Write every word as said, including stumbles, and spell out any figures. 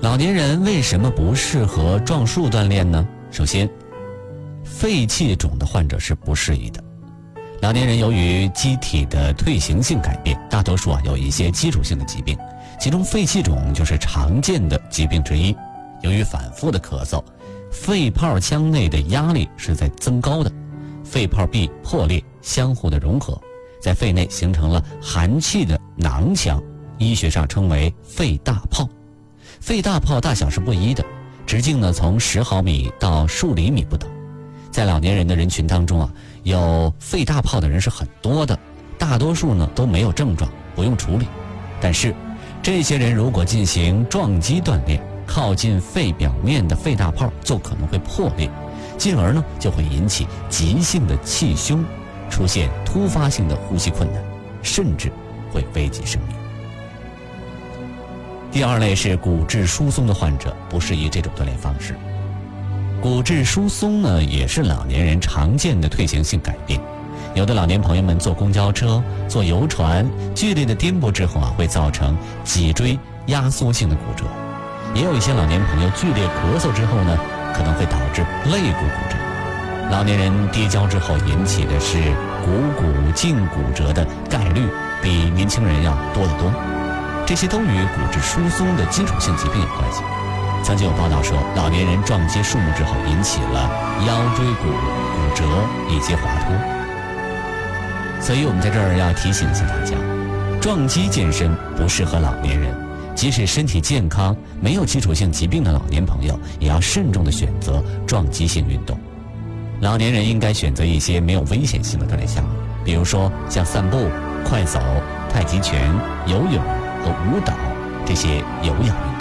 老年人为什么不适合壮树锻炼呢？首先，肺气肿的患者是不适宜的。老年人由于机体的退行性改变，大多数啊有一些基础性的疾病，其中肺气肿就是常见的疾病之一。由于反复的咳嗽，肺泡腔内的压力是在增高的，肺泡壁破裂相互的融合，在肺内形成了含气的囊腔，医学上称为肺大泡。肺大泡大小是不一的，直径呢从十毫米到数厘米不等。在老年人的人群当中啊，有肺大泡的人是很多的，大多数呢都没有症状，不用处理。但是这些人如果进行撞击锻炼，靠近肺表面的肺大泡就可能会破裂，进而呢就会引起急性的气胸，出现突发性的呼吸困难，甚至会危及生命。第二类是骨质疏松的患者，不适宜这种锻炼方式。骨质疏松呢，也是老年人常见的退行性改变。有的老年朋友们坐公交车、坐游船，剧烈的颠簸之后啊，会造成脊椎压缩性的骨折。也有一些老年朋友剧烈咳嗽之后呢，可能会导致肋骨骨折。老年人跌跤之后引起的是股骨胫骨折的概率比年轻人要多得多。这些都与骨质疏松的基础性疾病有关系。曾经有报道说，老年人撞击树木之后引起了腰椎骨骨折以及滑脱。所以我们在这儿要提醒一下大家，撞击健身不适合老年人，即使身体健康没有基础性疾病的老年朋友，也要慎重的选择撞击性运动。老年人应该选择一些没有危险性的锻炼项目，比如说像散步、快走、太极拳、游泳和舞蹈这些有氧运动。